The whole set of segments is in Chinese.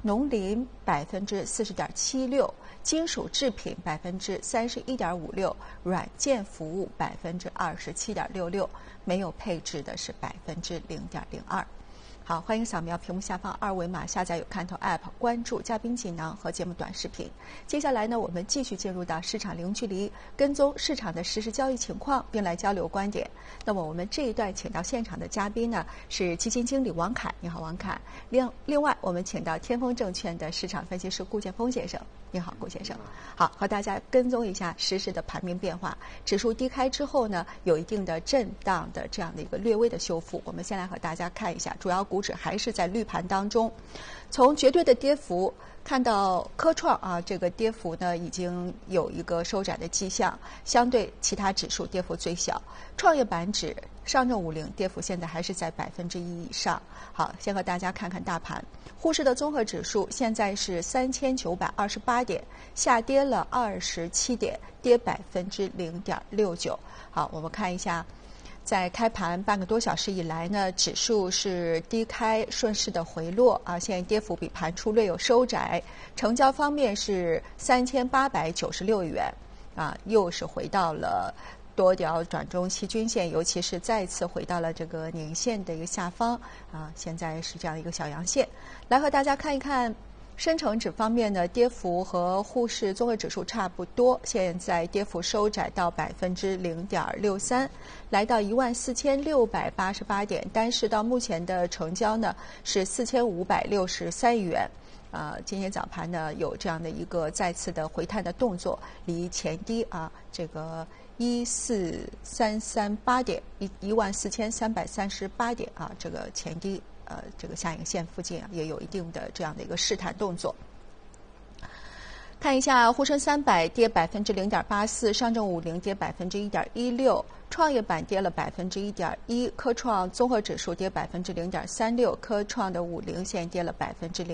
农林40.76%，金属制品31.56%，软件服务27.66%，没有配置的是0.02%。好，欢迎扫描屏幕下方二维码下载有看头 App， 关注嘉宾锦囊和节目短视频。接下来呢，我们继续进入到市场零距离，跟踪市场的实时交易情况，并来交流观点。那么我们这一段请到现场的嘉宾呢是基金经理王凯，你好，王凯。另外我们请到天风证券的市场分析师顾建峰先生，你好，顾先生。好，和大家跟踪一下实时的盘面变化。指数低开之后呢，有一定的震荡的这样的一个略微的修复。我们先来和大家看一下，主要股指还是在绿盘当中。从绝对的跌幅看到科创啊，这个跌幅呢已经有一个收窄的迹象，相对其他指数跌幅最小。创业板指、上证50跌幅现在还是在1%以上。好，先和大家看看大盘。沪市的综合指数现在是3928点，下跌了27点，跌0.69%。好，我们看一下。在开盘半个多小时以来呢，指数是低开顺势的回落啊，现在跌幅比盘初略有收窄。成交方面是3896亿元啊，又是回到了多条短中期均线，尤其是再次回到了这个年线的一个下方啊，现在是这样一个小阳线。来和大家看一看。深成指方面呢，跌幅和沪市综合指数差不多，现在跌幅收窄到0.63%，来到14688点，单市到目前的成交呢是4563亿元。今天早盘呢有这样的一个再次的回探的动作，离前低啊这个14338点14338点啊这个前低。这个下影线附近啊，也有一定的这样的一个试探动作。看一下沪深300跌0.84%，上证50跌1.16%，创业板跌了1.1%，科创综合指数跌0.36%，科创的50现跌了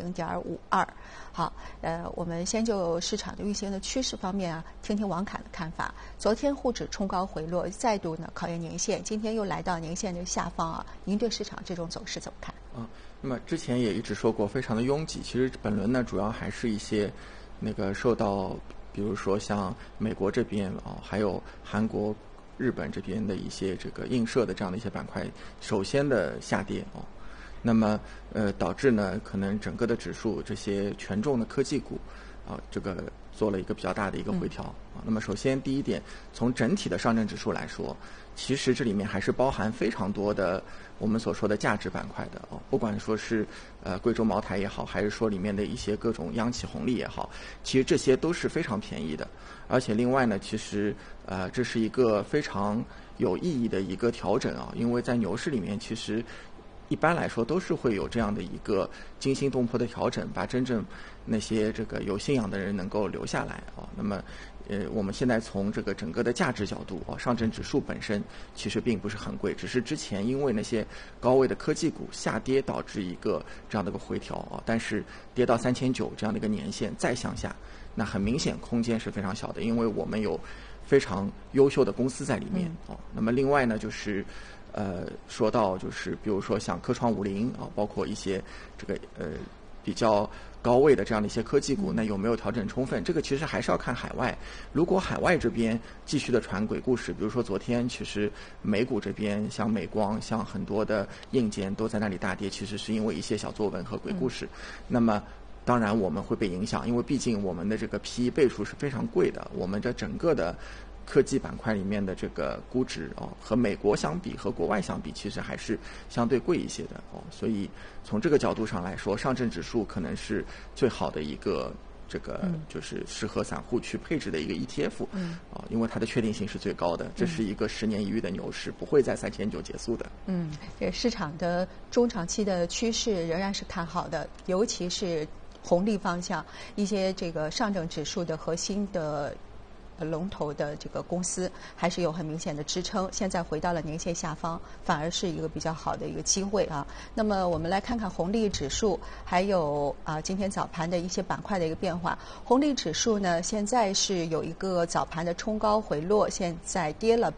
0.52%。好，我们先就市场的运行的趋势方面啊，听听王凯的看法。昨天沪指冲高回落，再度呢考验年线，今天又来到年线的下方啊，您对市场这种走势怎么看？ 那么之前也一直说过，非常的拥挤。其实本轮呢，主要还是一些受到，比如说像美国这边还有韩国、日本这边的一些这个映射的这样的一些板块，首先的下跌那么导致呢，可能整个的指数这些权重的科技股这个做了一个比较大的一个回调那么首先第一点，从整体的上证指数来说，其实这里面还是包含非常多的我们所说的价值板块的不管说是贵州茅台也好，还是说里面的一些各种央企红利也好，其实这些都是非常便宜的。而且另外呢，其实这是一个非常有意义的一个调整因为在牛市里面其实一般来说都是会有这样的一个惊心动魄的调整，把真正那些这个有信仰的人能够留下来那么我们现在从这个整个的价值角度上证指数本身其实并不是很贵，只是之前因为那些高位的科技股下跌导致一个这样的一个回调但是跌到3900这样的一个年线再向下，那很明显空间是非常小的，因为我们有非常优秀的公司在里面那么另外呢就是说到就是比如说像科创50包括一些这个比较高位的这样的一些科技股，那有没有调整充分？这个其实还是要看海外。如果海外这边继续的传鬼故事，比如说昨天其实美股这边像美光、像很多的硬件都在那里大跌，其实是因为一些小作文和鬼故事。那么当然我们会被影响，因为毕竟我们的这个 PE 倍数是非常贵的，我们这整个的科技板块里面的这个估值和美国相比和国外相比其实还是相对贵一些的所以从这个角度上来说，上证指数可能是最好的一个这个就是适合散户去配置的一个 ETF 因为它的确定性是最高的，这是一个10年一遇的牛市，不会在3900结束的。 这市场的中长期的趋势仍然是看好的，尤其是红利方向，一些这个上证指数的核心的龙头的这个公司还是有很明显的支撑，现在回到了年线下方，反而是一个比较好的一个机会那么我们来看看红利指数，还有今天早盘的一些板块的一个变化。红利指数呢，现在是有一个早盘的冲高回落，现在跌了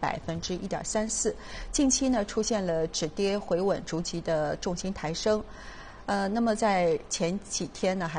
1.34%，近期呢出现了止跌回稳，逐级的重心抬升。那么在前几天呢，